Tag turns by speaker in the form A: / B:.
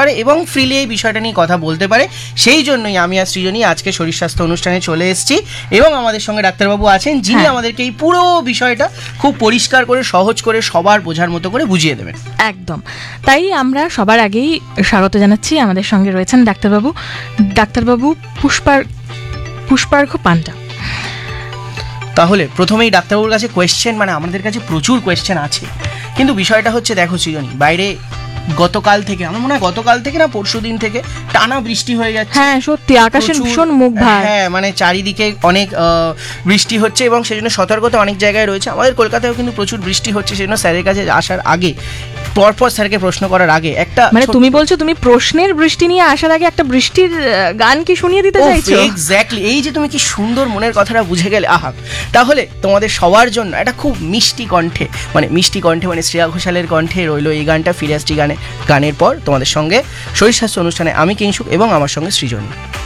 A: পারে এবং ফ্রিলি এই বিষয়টা নিয়ে কথা বলতে পারে। সেই জন্যই আমি আর সৃজনী আজকে শরীর স্বাস্থ্য অনুষ্ঠানে চলে এসেছি এবং আমাদের সঙ্গে ডাক্তারবাবু আছেন, যিনি আমাদেরকে এই পুরো বিষয়টা খুব পরিষ্কার করে, সহজ করে, সবার বোঝার মতো করে বুঝিয়ে দেবেন।
B: একদম তাই আমরা সবার আগেই স্বাগত জানাচ্ছি। আমাদের সঙ্গে রয়েছেন ডাক্তারবাবু পুষ্পার্ঘ পান্ডা।
A: তাহলে প্রথমেই ডাক্তারবাবুর কাছে কোয়েশ্চেন, মানে আমাদের কাছে প্রচুর কোয়েশ্চেন আছে, কিন্তু বিষয়টা হচ্ছে দেখো সৃজনী, বাইরে গতকাল থেকে, আমার মনে হয় গতকাল থেকে না পরশু দিন থেকে টানা বৃষ্টি হয়ে যাচ্ছে।
B: হ্যাঁ সত্যি, আকাশের ভীষণ মুখ ভার।
A: হ্যাঁ মানে চারিদিকে অনেক বৃষ্টি হচ্ছে এবং সেজন্য সতর্কতা অনেক জায়গায় রয়েছে। আমাদের কলকাতায়ও কিন্তু প্রচুর বৃষ্টি হচ্ছে, সেজন্য স্যারের কাছে আসার আগে, পরপর স্যারকে প্রশ্ন করার আগে একটা,
B: মানে তুমি বলছো তুমি প্রশ্নের বৃষ্টি নিয়ে আসার আগে একটা বৃষ্টির গান কি শুনিয়ে দিতে চাইছো?
A: এক্স্যাক্টলি, এই যে তুমি কি সুন্দর মনের কথাটা বুঝে গেলে, আহা। তাহলে তোমাদের সবার জন্য একটা খুব মিষ্টি কণ্ঠে মানে শ্রেয়া ঘোষালের কণ্ঠে রইলো এই গানটা। ফিরে আসছি গানের পর তোমাদের সঙ্গে শরীর স্বাস্থ্য অনুষ্ঠানে। আমি কিংশুক এবং আমার সঙ্গে সৃজনী।